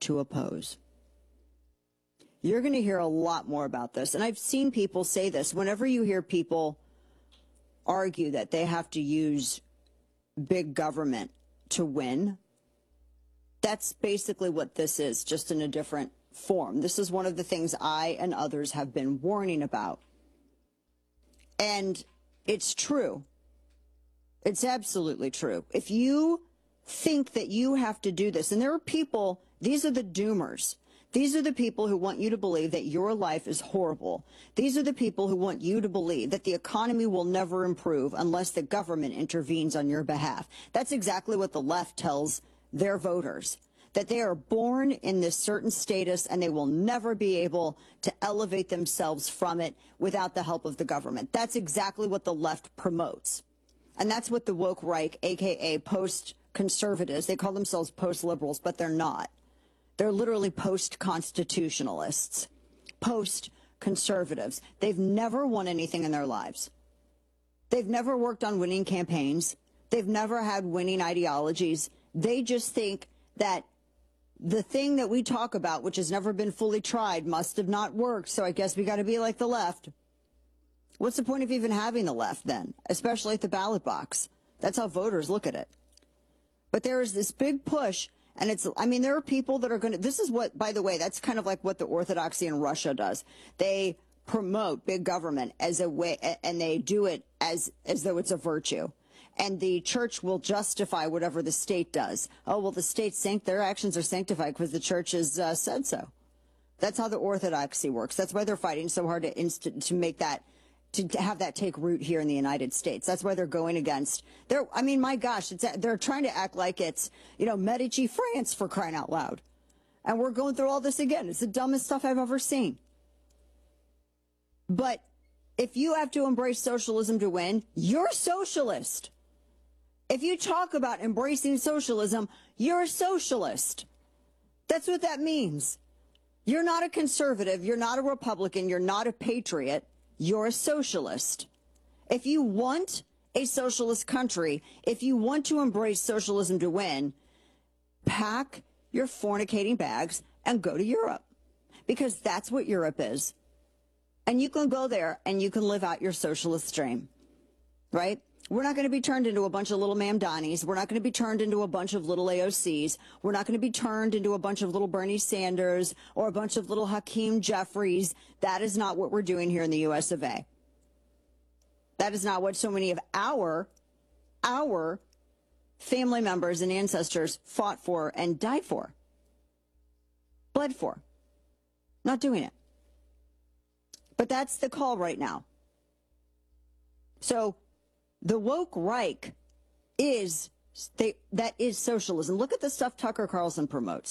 to oppose. You're going to hear a lot more about this. And I've seen people say this. Whenever you hear people argue that they have to use big government to win, that's basically what this is, just in a different form. This is one of the things I and others have been warning about. And it's true. It's absolutely true. If you think that you have to do this, and there are people, these are the doomers. These are the people who want you to believe that your life is horrible. These are the people who want you to believe that the economy will never improve unless the government intervenes on your behalf. That's exactly what the left tells their voters, that they are born in this certain status and they will never be able to elevate themselves from it without the help of the government. That's exactly what the left promotes. And that's what the woke right, a.k.a. post-conservatives, they call themselves post-liberals, but they're not. They're literally post-constitutionalists, post-conservatives. They've never won anything in their lives. They've never worked on winning campaigns. They've never had winning ideologies. They just think that the thing that we talk about, which has never been fully tried, must have not worked, so I guess we got to be like the left. What's the point of even having the left then, especially at the ballot box? That's how voters look at it. But there is this big push. And it's, I mean, there are people that are going to, this is what, by the way, that's kind of like what the orthodoxy in Russia does. They promote big government as a way, and they do it as though it's a virtue. And the church will justify whatever the state does. Oh, well, the state, their actions are sanctified because the church has said so. That's how the orthodoxy works. That's why they're fighting so hard to make that, to have that take root here in the United States. That's why they're going against, I mean, my gosh, they're trying to act like it's, Medici France, for crying out loud. And we're going through all this again. It's the dumbest stuff I've ever seen. But if you have to embrace socialism to win, you're a socialist. If you talk about embracing socialism, you're a socialist. That's what that means. You're not a conservative. You're not a Republican. You're not a patriot. You're a socialist. If you want a socialist country, if you want to embrace socialism to win, pack your fornicating bags and go to Europe, because that's what Europe is. And you can go there and you can live out your socialist dream, right? We're not going to be turned into a bunch of little Mamdanis. We're not going to be turned into a bunch of little AOCs. We're not going to be turned into a bunch of little Bernie Sanders or a bunch of little Hakeem Jeffries. That is not what we're doing here in the U.S. of A. That is not what so many of our family members and ancestors fought for and died for, bled for. Not doing it. But that's the call right now. So the woke Reich that is socialism. Look at the stuff Tucker Carlson promotes.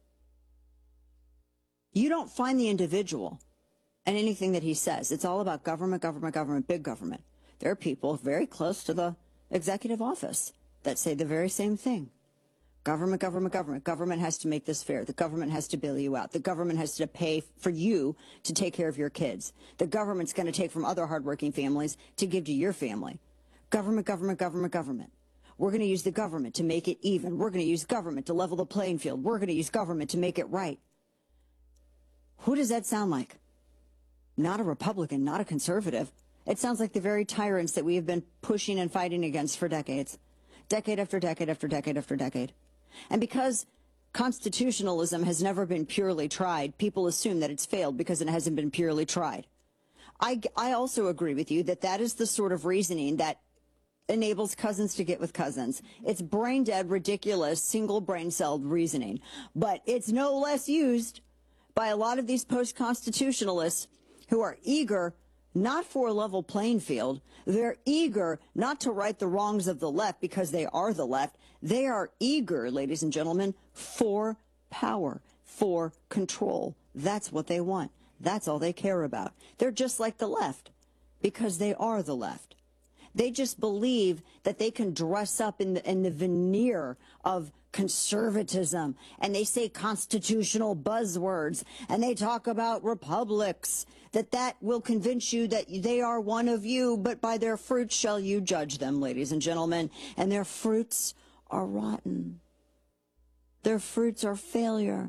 You don't find the individual in anything that he says. It's all about government, government, government, big government. There are people very close to the executive office that say the very same thing. Government, government, government. Government has to make this fair. The government has to bail you out. The government has to pay for you to take care of your kids. The government's going to take from other hardworking families to give to your family. Government, government, government, government. We're going to use the government to make it even. We're going to use government to level the playing field. We're going to use government to make it right. Who does that sound like? Not a Republican, not a conservative. It sounds like the very tyrants that we have been pushing and fighting against for decades. Decade after decade after decade after decade. And because constitutionalism has never been purely tried, people assume that it's failed because it hasn't been purely tried. I also agree with you that that is the sort of reasoning that enables cousins to get with cousins. It's brain dead, ridiculous, single brain celled reasoning. But it's no less used by a lot of these post-constitutionalists who are eager not for a level playing field. They're eager not to right the wrongs of the left because they are the left. They are eager, ladies and gentlemen, for power, for control. That's what they want. That's all they care about. They're just like the left because they are the left. They just believe that they can dress up in the veneer of conservatism, and they say constitutional buzzwords, and they talk about republics, that will convince you that they are one of you, but by their fruits shall you judge them, ladies and gentlemen, and their fruits are rotten. Their fruits are failure.